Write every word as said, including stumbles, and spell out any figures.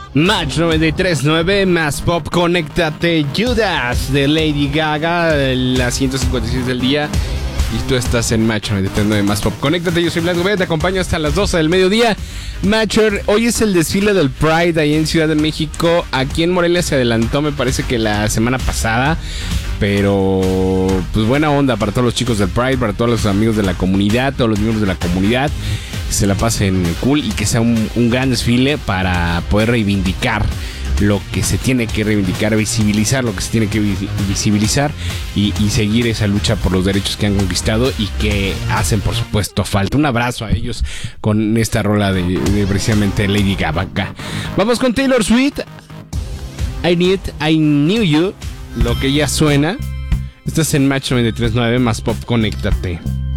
Match noventa y tres punto nueve más Pop, conéctate, Judas de Lady Gaga, las ciento cincuenta y seis del día. Y tú estás en Match noventa y tres punto nueve más Pop, conéctate. Yo soy Blas Gobea, te acompaño hasta las doce del mediodía. Matcher, hoy es el desfile del Pride ahí en Ciudad de México. Aquí en Morelia se adelantó, me parece que la semana pasada. Pero pues buena onda para todos los chicos del Pride, para todos los amigos de la comunidad, todos los miembros de la comunidad. Que se la pasen cool y que sea un, un gran desfile para poder reivindicar lo que se tiene que reivindicar, visibilizar lo que se tiene que visibilizar y, y seguir esa lucha por los derechos que han conquistado y que hacen, por supuesto, falta. Un abrazo a ellos con esta rola de, de precisamente Lady Gaga. Vamos con Taylor Swift. I Need, I Knew You, lo que ya suena. Estás en Match noventa y tres punto nueve más Pop, conéctate.